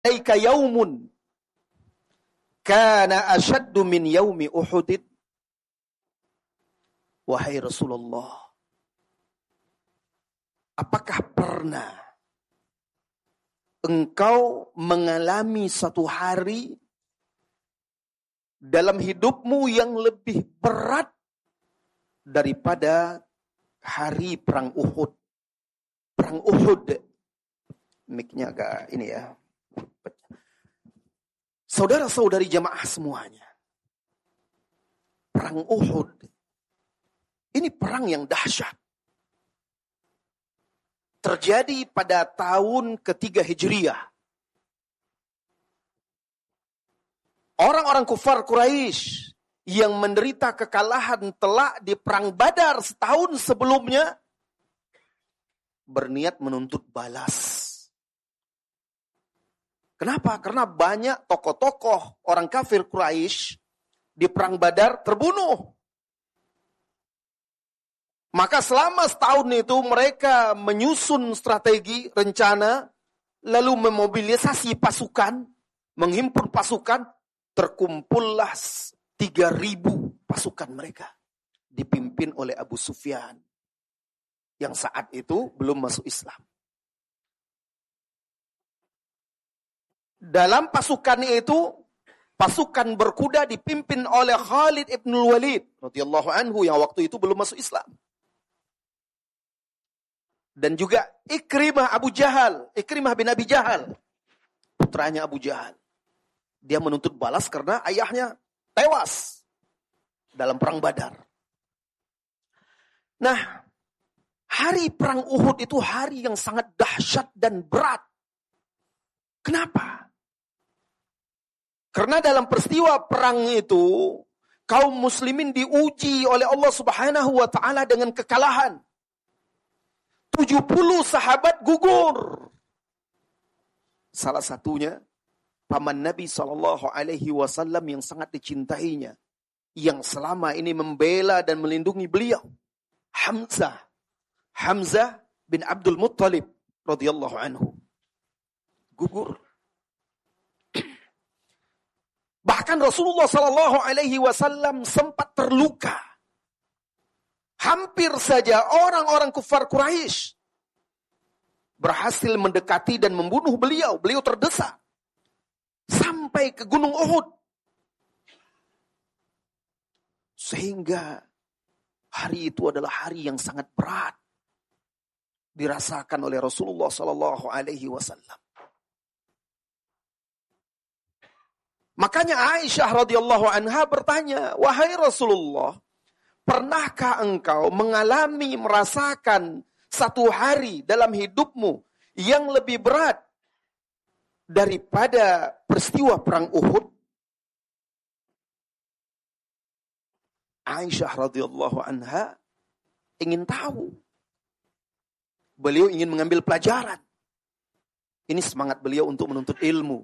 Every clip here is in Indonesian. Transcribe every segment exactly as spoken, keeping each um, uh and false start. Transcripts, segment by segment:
"Aika yaumun kana ashaddu min yaumi Uhud." Wahai Rasulullah, apakah pernah engkau mengalami satu hari dalam hidupmu yang lebih berat daripada hari perang Uhud? Perang Uhud. Mic-nya agak ini ya. Saudara-saudari jamaah semuanya. Perang Uhud. Ini perang yang dahsyat. Terjadi pada tahun ketiga Hijriyah. Orang-orang kufar Quraisy yang menderita kekalahan telak di perang Badar setahun sebelumnya berniat menuntut balas. Kenapa? Karena banyak tokoh-tokoh orang kafir Quraisy di perang Badar terbunuh. Maka selama setahun itu mereka menyusun strategi, rencana, lalu memobilisasi pasukan, menghimpun pasukan, terkumpullah tiga ribu pasukan mereka. Dipimpin oleh Abu Sufyan, yang saat itu belum masuk Islam. Dalam pasukan itu, pasukan berkuda dipimpin oleh Khalid ibn Walid radhiyallahu anhu yang waktu itu belum masuk Islam. Dan juga Ikrimah Abu Jahal, Ikrimah bin Abi Jahal, putranya Abu Jahal. Dia menuntut balas karena ayahnya tewas dalam perang Badar. Nah, hari perang Uhud itu hari yang sangat dahsyat dan berat. Kenapa? Karena dalam peristiwa perang itu, kaum muslimin diuji oleh Allah Subhanahu wa taala dengan kekalahan. tujuh puluh sahabat gugur. Salah satunya paman Nabi shallallahu alaihi wasallam yang sangat dicintainya, yang selama ini membela dan melindungi beliau, Hamzah. Hamzah bin Abdul Muttalib radhiyallahu anhu gugur. Bahkan Rasulullah shallallahu alaihi wasallam sempat terluka. Hampir saja orang-orang kufar Quraisy berhasil mendekati dan membunuh beliau. Beliau terdesak sampai ke Gunung Uhud. Sehingga hari itu adalah hari yang sangat berat dirasakan oleh Rasulullah sallallahu alaihi wasallam. Makanya Aisyah radhiyallahu anha bertanya, "Wahai Rasulullah, pernahkah engkau mengalami, merasakan satu hari dalam hidupmu yang lebih berat daripada peristiwa perang Uhud?" Aisyah radhiyallahu anha ingin tahu. Beliau ingin mengambil pelajaran. Ini semangat beliau untuk menuntut ilmu.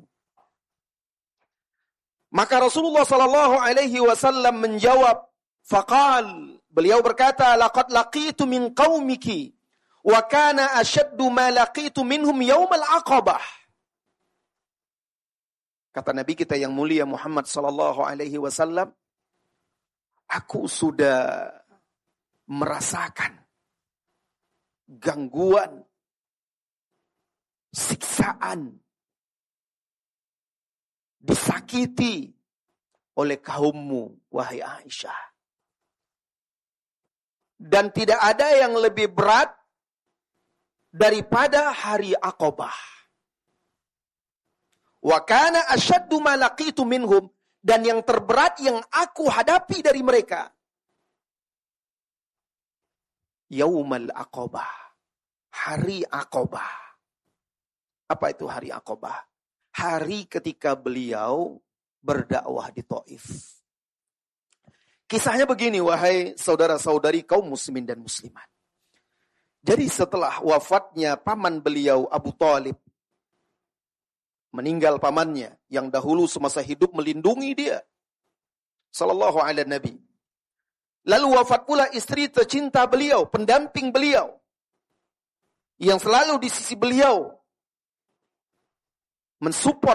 Maka Rasulullah sallallahu alaihi wasallam menjawab, faqal, beliau berkata, "Laqad laqitu min qaumiki wa kana ashaddu ma laqitu minhum yaumal aqabah." Kata Nabi kita yang mulia Muhammad sallallahu alaihi wasallam, aku sudah merasakan gangguan, siksaan, disakiti oleh kaummu, wahai Aisyah. Dan tidak ada yang lebih berat daripada hari Aqabah. Wa kana asyaddu ma laqitu minhum, dan yang terberat yang aku hadapi dari mereka, Yaumal Aqabah, hari Aqabah. Apa itu hari Aqabah? Hari ketika beliau berdakwah di Taif. Kisahnya begini, wahai saudara-saudari kaum muslimin dan muslimat. Jadi setelah wafatnya paman beliau Abu Thalib, meninggal pamannya yang dahulu semasa hidup melindungi dia, sallallahu alaihi nabi. Lalu wafat pula istri tercinta beliau, pendamping beliau, yang selalu di sisi beliau. mensupport